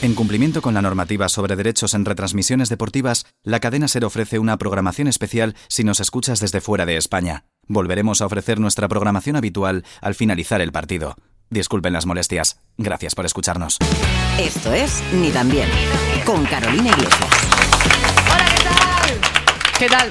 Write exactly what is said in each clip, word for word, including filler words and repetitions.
En cumplimiento con la normativa sobre derechos en retransmisiones deportivas, la cadena SER ofrece una programación especial si nos escuchas desde fuera de España. Volveremos a ofrecer nuestra programación habitual al finalizar el partido. Disculpen las molestias. Gracias por escucharnos. Esto es Ni tan bien, con Carolina Iglesias. Hola, ¿qué tal? ¿Qué tal?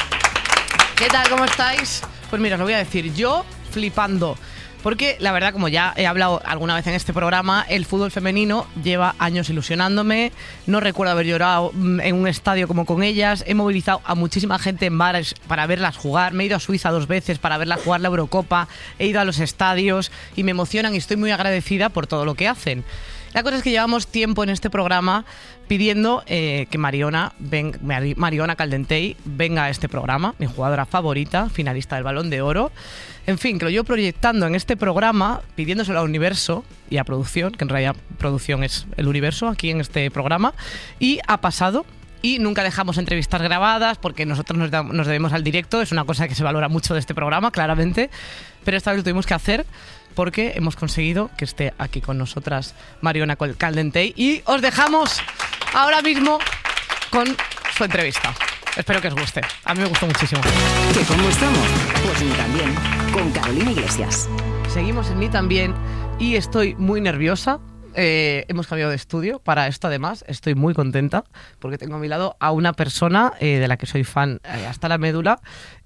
¿Qué tal? ¿Cómo estáis? Pues mira, os lo voy a decir, yo flipando. Porque la verdad, como ya he hablado alguna vez en este programa, el fútbol femenino lleva años ilusionándome. No recuerdo haber llorado en un estadio como con ellas. He movilizado a muchísima gente en bares para verlas jugar. Me he ido a Suiza dos veces para verlas jugar la Eurocopa. He ido a los estadios y me emocionan y estoy muy agradecida por todo lo que hacen. La cosa es que llevamos tiempo en este programa pidiendo eh, que Mariona, ven, Mariona Caldentey venga a este programa, mi jugadora favorita, finalista del Balón de Oro. En fin, que lo llevo proyectando en este programa, pidiéndoselo a Universo y a producción, que en realidad producción es el Universo aquí en este programa, y ha pasado. Y nunca dejamos entrevistas grabadas porque nosotros nos, da, nos debemos al directo, es una cosa que se valora mucho de este programa, claramente, pero esta vez lo tuvimos que hacer porque hemos conseguido que esté aquí con nosotras Mariona Caldentey y os dejamos ahora mismo con su entrevista. Espero que os guste. A mí me gustó muchísimo. ¿Que cómo estamos? Pues Ni tan bien, con Carolina Iglesias. Seguimos en Ni tan bien y estoy muy nerviosa. Eh, hemos cambiado de estudio para esto, además. Estoy muy contenta porque tengo a mi lado a una persona eh, de la que soy fan eh, hasta la médula,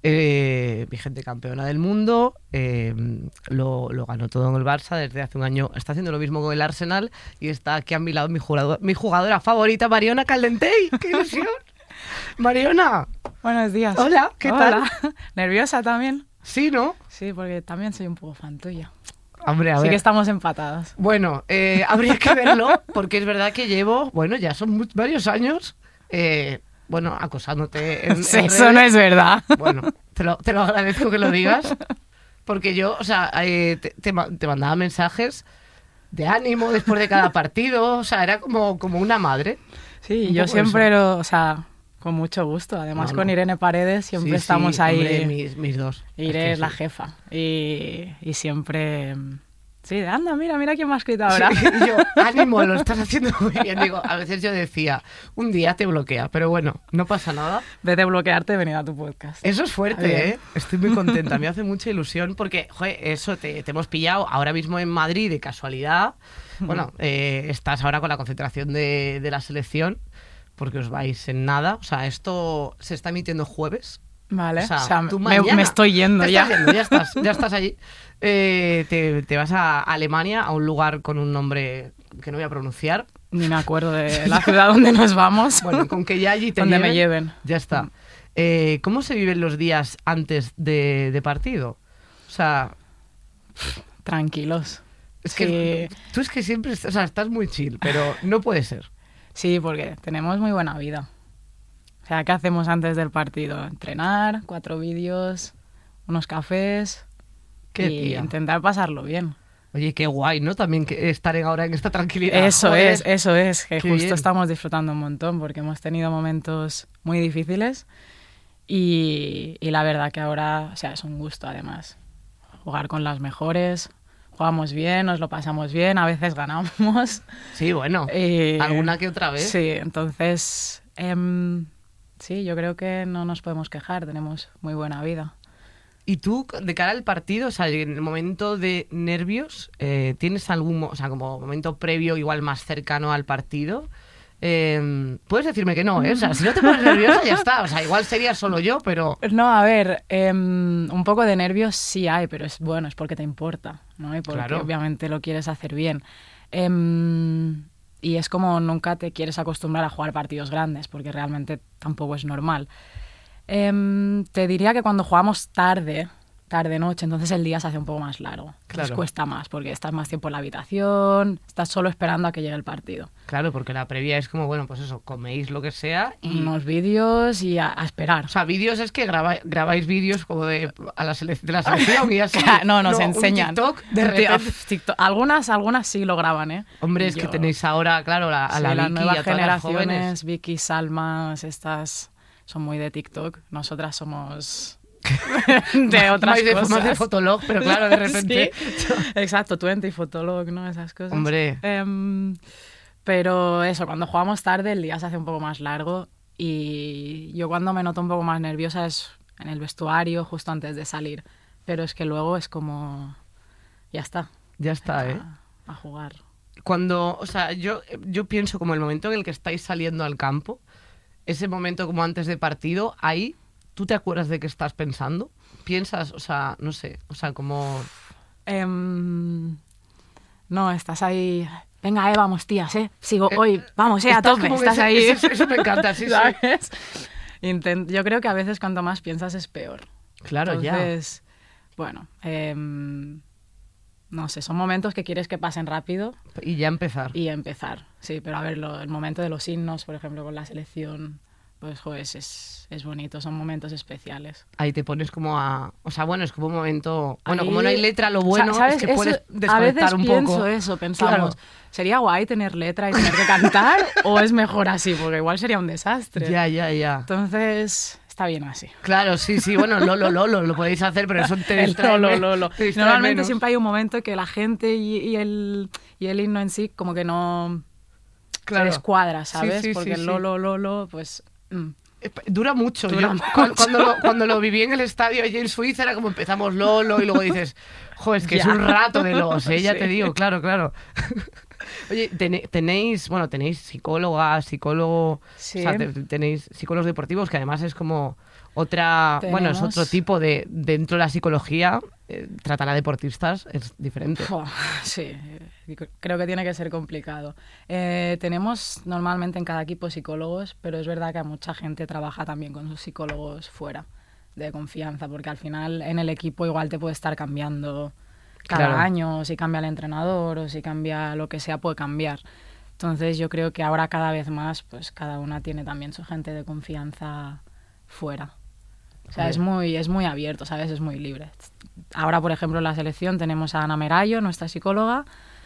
eh, vigente campeona del mundo, eh, lo, lo ganó todo en el Barça desde hace un año, está haciendo lo mismo con el Arsenal y está aquí a mi lado mi jugadora, mi jugadora favorita, Mariona Caldentey. ¡Qué ilusión! Mariona. Buenos días. Hola, ¿qué Hola. tal? ¿Nerviosa también? Sí, ¿no? Sí, porque también soy un poco fan tuya. Hombre, a Así ver. que estamos empatados. Bueno, eh, habría que verlo, porque es verdad que llevo, bueno, ya son muy, varios años, eh, bueno, acosándote en, Sí, en eso redes. no es verdad. Bueno, te lo, te lo agradezco que lo digas, porque yo, o sea, eh, te, te, te mandaba mensajes de ánimo después de cada partido, o sea, era como, como una madre. Sí, Un yo poco siempre eso. lo, o sea, con mucho gusto. Además, No, con no. Irene Paredes siempre Sí, estamos sí, ahí. hombre, mis, mis dos. Irene Es es que la sí. jefa. Y, y siempre... Sí, anda, mira, mira quién me ha escrito ahora. Sí, y yo, ánimo, lo estás haciendo muy bien. Digo, a veces yo decía, un día te bloquea, pero bueno, no pasa nada. Vez de bloquearte, he venido a tu podcast. Eso es Está fuerte, bien. ¿eh? Estoy muy contenta, me hace mucha ilusión porque, joder, eso, te, te hemos pillado ahora mismo en Madrid de casualidad. Bueno, eh, estás ahora con la concentración de, de la selección porque os vais en nada. O sea, esto se está emitiendo jueves. Vale, O sea, o sea, tú me, mañana me estoy yendo te ya. estás yendo, ya estás, ya estás allí. Eh, te, te vas a Alemania, a un lugar con un nombre que no voy a pronunciar. Ni me acuerdo de la ciudad donde nos vamos. Bueno, con que ya allí te donde lleven, me lleven. ya está. Eh, ¿Cómo se viven los días antes de, de partido? O sea, Tranquilos. es que Sí. tú es que siempre, o sea, estás muy chill, pero no puede ser. Sí, porque tenemos muy buena vida. O sea, ¿qué hacemos antes del partido? Entrenar, cuatro vídeos, unos cafés Qué y tía. intentar pasarlo bien. Oye, qué guay, ¿no? También que estar en- ahora en esta tranquilidad. Eso Joder. es, eso es, que Qué justo bien. estamos disfrutando un montón porque hemos tenido momentos muy difíciles y, y la verdad que ahora, o sea, es un gusto además. Jugar con las mejores, jugamos bien, nos lo pasamos bien, a veces ganamos. Sí, bueno, Eh, alguna que otra vez. Sí, entonces, em, sí, yo creo que no nos podemos quejar, tenemos muy buena vida. Y tú, de cara al partido, o sea, en el momento de nervios, eh, ¿tienes algún, mo- o sea, como momento previo, igual más cercano al partido? Eh, puedes decirme que no, ¿eh? O sea, si no te pones nerviosa, ya está. O sea, igual sería solo yo, pero... No, a ver, em, un poco de nervios sí hay, pero es bueno, es porque te importa, ¿no? Y porque Claro. obviamente lo quieres hacer bien. Em, y es como nunca te quieres acostumbrar a jugar partidos grandes, porque realmente tampoco es normal. Em, te diría que cuando jugamos tarde, tarde-noche, entonces el día se hace un poco más largo. Entonces Claro. cuesta más, porque estás más tiempo en la habitación, estás solo esperando a que llegue el partido. Claro, porque la previa es como, bueno, pues eso, coméis lo que sea y... Unos vídeos y a, a esperar. O sea, vídeos es que graba- grabáis vídeos como de, a la sele- de la selección y así. no, nos un enseñan. TikTok, de Un ti- repente... uf, TikTok. Algunas, algunas sí lo graban, ¿eh? Hombre, Y es que yo- tenéis ahora, claro, la, a sí, la las Vicky y nuevas a todas las jóvenes. generaciones, Vicky, Salmas, estas son muy de TikTok. Nosotras somos de otras más de, cosas. más de Fotolog, pero claro, de repente... Sí, exacto, Twenty, Fotolog, ¿no? Esas cosas. Hombre. Em, Pero eso, cuando jugamos tarde el día se hace un poco más largo y yo cuando me noto un poco más nerviosa es en el vestuario, justo antes de salir. Pero es que luego es como... ya está. Ya está, ¿eh? A, a jugar. Cuando, o sea, yo, yo pienso como el momento en el que estáis saliendo al campo, ese momento como antes de partido, ahí, ¿tú te acuerdas de qué estás pensando? ¿Piensas, o sea, no sé, o sea, como... Um, no, estás ahí... Venga, eh, vamos, tías, eh. Sigo Eh, hoy, vamos, eh, a estás tope. como que Estás ese- ahí. Eso, eso me encanta, sí, sí. ¿Sabes? Intent- yo creo que a veces cuanto más piensas es peor. Claro, Entonces, bueno, em, no sé, son momentos que quieres que pasen rápido ya. Y ya empezar. y empezar. Sí, pero a ver, lo- el momento de los himnos, por ejemplo, con la selección, pues, joder, es, es, es bonito, son momentos especiales. Ahí te pones como a... O sea, bueno, es como un momento... Bueno, Ahí- como no hay letra, lo bueno Sa- ¿sabes? es que Eso- puedes a desconectar veces un pienso poco. eso, pensamos, Claro. ¿sería guay tener letra y tener que cantar o es mejor así? Porque igual sería un desastre. Ya, ya, ya. Entonces, está bien así. Claro, sí, sí, bueno, Lolo, Lolo, lo podéis hacer, pero eso te El distrae lo, me- lo, lo. te distrae Normalmente menos. siempre hay un momento que la gente y, y el, y el himno en sí como que no Claro. se descuadra, Sí, ¿sabes? sí, Porque sí, el sí. lo, lo, lo, lo, pues... mm. Eh, Dura mucho. Dura Yo, mucho. cu- Cuando, lo, cuando lo viví en el estadio allí en Suiza era como empezamos Lolo y luego dices, joder, es que es Ya. un rato de los, ¿eh? Ya Sí. te digo, claro, claro. Oye, tene- tenéis, bueno, tenéis psicóloga, psicólogo, Sí. o sea, te- tenéis psicólogos deportivos que además es como otra, bueno, es Tenemos- otro tipo de, dentro de la psicología, eh, tratar a deportistas es diferente. Fua, sí, eh, creo que tiene que ser complicado. Eh, tenemos normalmente en cada equipo psicólogos, pero es verdad que mucha gente trabaja también con sus psicólogos fuera de confianza, porque al final en el equipo igual te puede estar cambiando cada Claro. año, o si cambia el entrenador, o si cambia lo que sea, puede cambiar. Entonces yo creo que ahora cada vez más, pues cada una tiene también su gente de confianza fuera. O sea, Joder. es muy, es muy abierto, ¿sabes? Es muy libre. Ahora, por ejemplo, en la selección tenemos a Ana Merayo, nuestra psicóloga,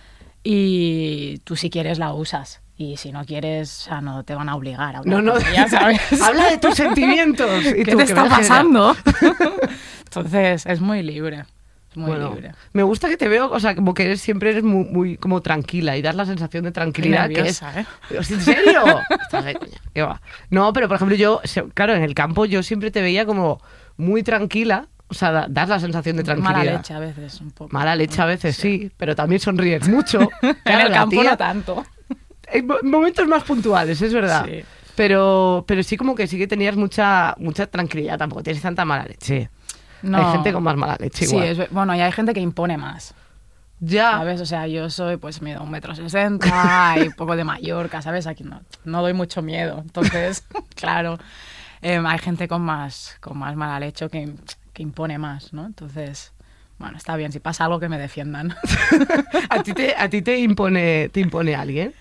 y tú si quieres la usas. Y si no quieres, o sea, no te van a obligar a No, hablar no, con ella, ¿sabes? habla de tus sentimientos. Y ¿Qué tú, te que está me genera- pasando? Entonces, es muy libre. Es muy Bueno, libre. me gusta que te veo, o sea, como que eres, siempre eres muy, muy como tranquila y das la sensación de tranquilidad que es. nerviosa, ¿eh? Pero, ¿en serio? Estás de coña, ¿qué va? No, pero por ejemplo, yo, se- claro, en el campo yo siempre te veía como muy tranquila, o sea, da- das la sensación de tranquilidad. Mala leche a veces, un poco. Mala leche a veces, sí, pero también sonríes mucho. En Claro, el la campo tía- no tanto. en mo- momentos más puntuales, es verdad. Sí. Pero, pero sí como que sí que tenías mucha, mucha tranquilidad, tampoco tienes tanta mala leche. No. Hay gente con más mala leche Sí, igual. es, ve- bueno, y hay gente que impone más. Ya. ¿Sabes? O sea, yo soy, pues, mido un metro sesenta y un poco de Mallorca, ¿sabes? Aquí no, no doy mucho miedo. Entonces, claro, em, hay gente con más, con más mala leche que, que impone más, ¿no? Entonces, bueno, está bien. Si pasa algo, que me defiendan. ¿A ti te, a ti te impone, te impone alguien?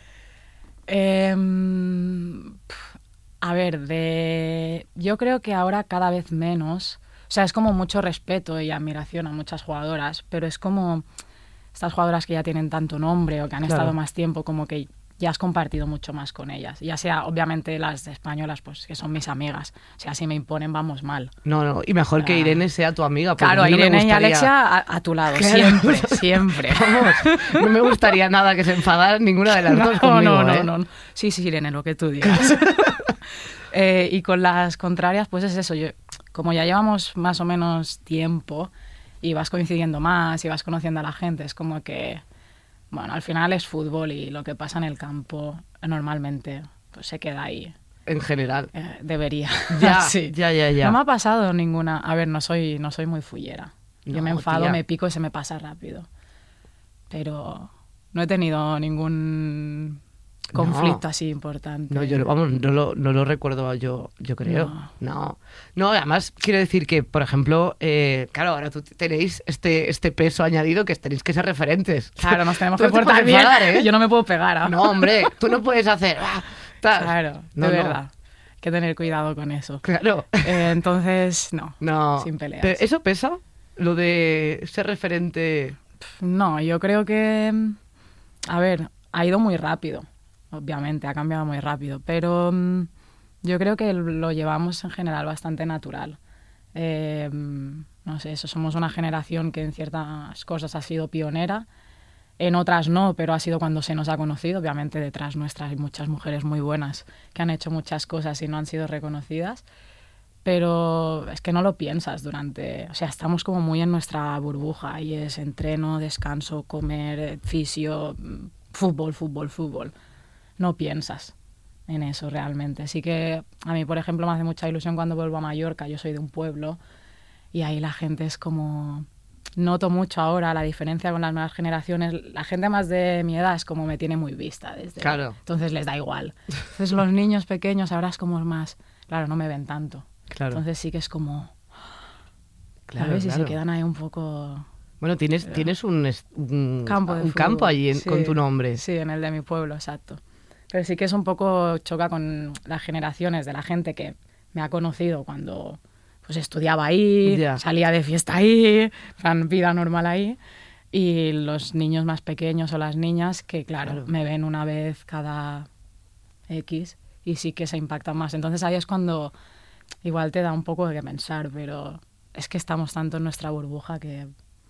Em, pf, a ver, de... yo creo que ahora cada vez menos. O sea, es como mucho respeto y admiración a muchas jugadoras, pero es como estas jugadoras que ya tienen tanto nombre o que han Claro. estado más tiempo, como que ya has compartido mucho más con ellas. Ya sea, obviamente, las españolas, pues que son mis amigas. O sea, si me imponen, vamos mal. No, no, y mejor que Ah. Irene sea tu amiga. porque Claro, a mí no me Irene y gustaría- Alexia a, a tu lado, Claro. siempre, siempre. Vamos, no me gustaría nada que se enfadaran ninguna de las dos No, conmigo, no, ¿eh? no, no. Sí, sí, Irene, lo que tú digas. Eh, y con las contrarias, pues es eso. Yo, como ya llevamos más o menos tiempo y vas coincidiendo más y vas conociendo a la gente, es como que, bueno, al final es fútbol y lo que pasa en el campo normalmente pues se queda ahí. En general. Eh, debería. Ya, Sí. ya, ya, ya. No me ha pasado ninguna... A ver, no soy, no soy muy fullera. Yo No, me enfado, tía. me pico y se me pasa rápido. Pero no he tenido ningún conflicto No. así importante. No, yo lo- vamos, no lo, no lo recuerdo yo, yo creo. No. No. No, además quiero decir que, por ejemplo, eh, claro, ahora tú tenéis este, este peso añadido que tenéis que ser referentes. Claro, nos tenemos Tú que no te portar puedes bien. enfadar, ¿eh? Yo no me puedo pegar. ¿ah? No, hombre, tú no puedes hacer... ah, tal. Claro, No, de no. verdad. Hay que tener cuidado con eso. Claro. Eh, entonces, no. No. Sin peleas. Pero ¿eso pesa? Lo de ser referente... No, yo creo que... A ver, ha ido muy rápido. Obviamente, ha cambiado muy rápido. Pero mm, yo creo que lo llevamos en general bastante natural. Eh, no sé, eso, somos una generación que en ciertas cosas ha sido pionera En otras no, pero ha sido cuando se nos ha conocido. Obviamente detrás nuestras hay muchas mujeres muy buenas que han hecho muchas cosas y no han sido reconocidas. Pero es que no lo piensas durante... O sea, estamos como muy en nuestra burbuja y es entreno, descanso, comer, fisio, fútbol, fútbol, fútbol. No piensas en eso realmente. Así que a mí, por ejemplo, me hace mucha ilusión cuando vuelvo a Mallorca. Yo soy de un pueblo y ahí la gente es como... Noto mucho ahora la diferencia con las nuevas generaciones. La gente más de mi edad es como me tiene muy vista desde... Claro. Entonces les da igual. Entonces los niños pequeños ahora es como más... Claro, no me ven tanto. Claro. Entonces sí que es como... Claro, ¿sabes? claro. Y se quedan ahí un poco... Bueno, tienes, Pero- tienes un, est- un, Campo de un fútbol. campo allí en- Sí, con tu nombre. Sí, en el de mi pueblo, exacto. Pero sí que es un poco choca con las generaciones de la gente que me ha conocido cuando pues estudiaba ahí, Ya. salía de fiesta ahí, plan, vida normal ahí. Y los niños más pequeños o las niñas que, claro, Claro. me ven una vez cada X y sí que se impactan más. Entonces ahí es cuando igual te da un poco de que pensar, pero es que estamos tanto en nuestra burbuja que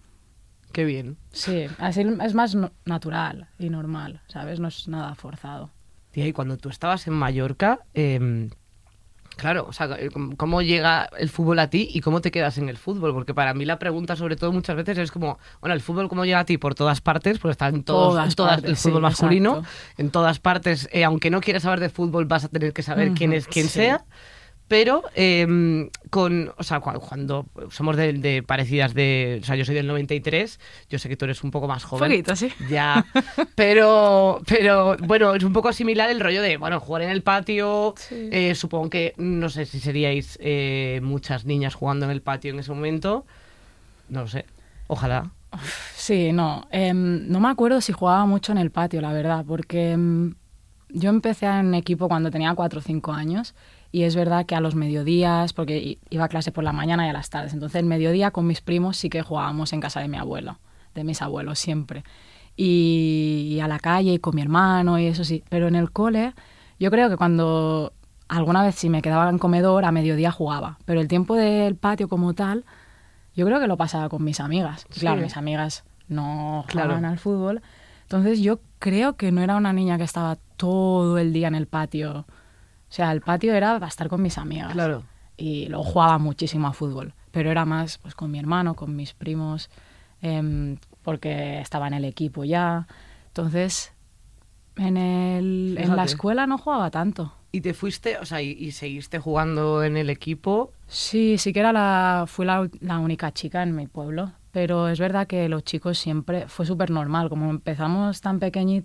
Qué bien. sí, así es más no- natural y normal, ¿sabes? No es nada forzado. Tía, y cuando tú estabas en Mallorca, eh, claro, o sea, ¿cómo llega el fútbol a ti y cómo te quedas en el fútbol? Porque para mí la pregunta, sobre todo muchas veces, es como, bueno, ¿el fútbol cómo llega a ti? Por todas partes, pues está en, todos, Todas en todas partes, el fútbol sí, masculino, exacto. en todas partes, eh, aunque no quieras saber de fútbol, vas a tener que saber Ujú, quién es quien sí. sea. Pero eh, con, o sea, cu- cuando somos de, de parecidas de, o sea, yo soy del noventa y tres, yo sé que tú eres un poco más joven. Poquito, sí. Ya, pero, pero bueno, es un poco similar el rollo de, bueno, jugar en el patio. Sí. eh, supongo que, no sé si seríais eh, muchas niñas jugando en el patio en ese momento. No lo sé, ojalá. Sí, no. em, no me acuerdo si jugaba mucho en el patio, la verdad, porque em, yo empecé en equipo cuando tenía cuatro o cinco años y es verdad que a los mediodías, porque i- iba a clase por la mañana y a las tardes, entonces el mediodía con mis primos sí que jugábamos en casa de mi abuelo, de mis abuelos siempre. Y, y a la calle y con mi hermano y eso sí. Pero en el cole, yo creo que cuando alguna vez si me quedaba en comedor, a mediodía jugaba. Pero el tiempo del patio como tal, yo creo que lo pasaba con mis amigas. Sí. Claro, mis amigas no Claro. jugaban al fútbol. Entonces yo creo que no era una niña que estaba todo el día en el patio. O sea, el patio era para estar con mis amigas. Claro. Y luego jugaba muchísimo a fútbol. Pero era más pues con mi hermano, con mis primos, em, porque estaba en el equipo ya. Entonces, en, el, en la Fíjate. escuela no jugaba tanto. ¿Y te fuiste, o sea, y, y seguiste jugando en el equipo? Sí, sí que era la, fui la, la única chica en mi pueblo, pero es verdad que los chicos siempre fue súper normal, como empezamos tan pequeñitos.